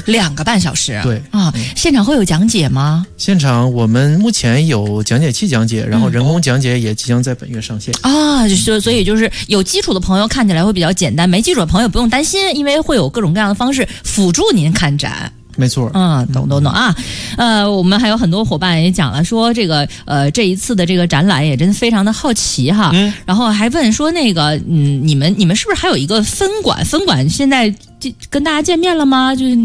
2个半小时。 对啊，现场会有讲解吗？ 现场我们目前有讲解器讲解，然后人工讲解也即将在本月上线。 啊，所以就是有基础的朋友看起来会比较简单，没基础的朋友不用担心，因为会有各种各样的方式辅助您看展。 没错， 懂啊，我们还有很多伙伴也讲了，说这个这一次的这个展览也真非常的好奇哈，然后还问说那个你们是不是还有一个分馆？分馆现在跟大家见面了吗？就是